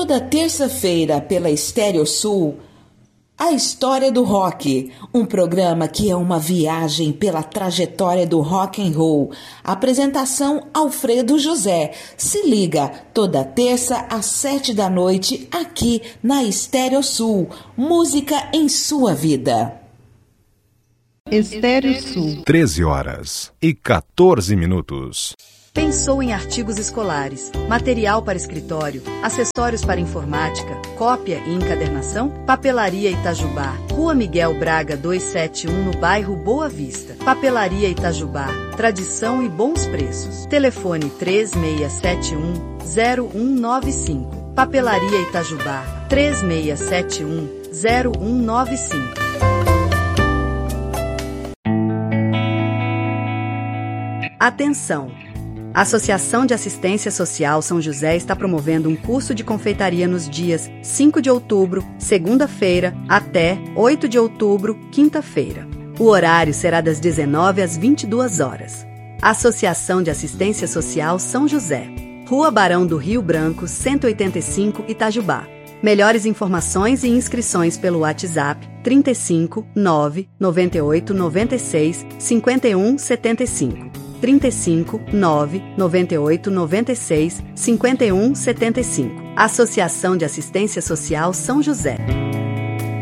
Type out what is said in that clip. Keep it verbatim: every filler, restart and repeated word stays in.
Toda terça-feira pela Estéreo Sul, A História do Rock, um programa que é uma viagem pela trajetória do rock and roll. Apresentação Alfredo José. Se liga, toda terça às sete da noite, aqui na Estéreo Sul. Música em sua vida. Estéreo Sul. treze horas e quatorze minutos. Pensou em artigos escolares, material para escritório, acessórios para informática, cópia e encadernação? Papelaria Itajubá, Rua Miguel Braga duzentos e setenta e um, no bairro Boa Vista. Papelaria Itajubá, tradição e bons preços. Telefone três seis sete um, zero um nove cinco. Papelaria Itajubá, três seis sete um, zero um nove cinco. Atenção! A Associação de Assistência Social São José está promovendo um curso de confeitaria nos dias cinco de outubro, segunda-feira, até oito de outubro, quinta-feira. O horário será das dezenove às vinte e duas horas. Associação de Assistência Social São José. Rua Barão do Rio Branco, cento e oitenta e cinco, Itajubá. Melhores informações e inscrições pelo WhatsApp trinta e cinco, nove, noventa e oito, noventa e seis, cinquenta e um, setenta e cinco. trinta e cinco, nove, noventa e oito, noventa e seis, cinquenta e um, setenta e cinco. Associação de Assistência Social São José.